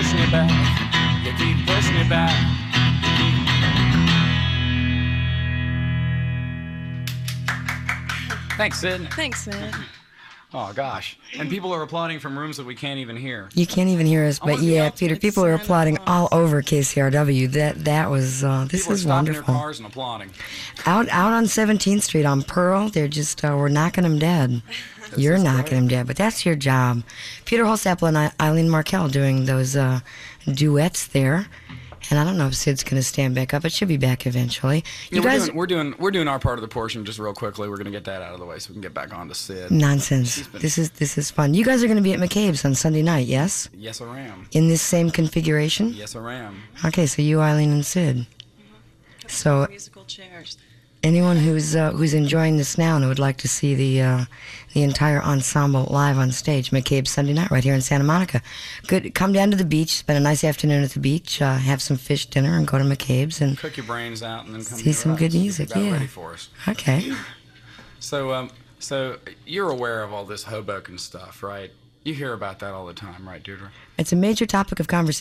pushing it back. You keep pushing it back. Thanks, Sid. Thanks, Sid. Oh, gosh. And people are applauding from rooms that we can't even hear. You can't even hear us, but yeah, Peter, people are applauding all over KCRW. That was, this People are is stopping wonderful. their cars and applauding. Out on 17th Street on Pearl, they're just, we're knocking them dead. You're knocking them dead, but that's your job. Peter Holsapple and Eileen Markell doing those duets there. And I don't know if Sid's going to stand back up. It should be back eventually. You guys, we're doing our part of the portion just real quickly. We're going to get that out of the way so we can get back on to Sid. Nonsense. This is fun. You guys are going to be at McCabe's on Sunday night, yes? Yes, I am. In this same configuration? Yes, I am. Okay, so you, Eileen, and Sid. So Musical chairs. anyone who's enjoying this now and would like to see the entire ensemble live on stage, McCabe's Sunday night right here in Santa Monica. Good, come down to the beach, spend a nice afternoon at the beach, have some fish dinner, and go to McCabe's and Cook your brains out and then come see some good music. Got it Yeah. ready for us. Okay. So you're aware of all this Hoboken stuff, right? You hear about that all the time, right, Deirdre? It's a major topic of conversation.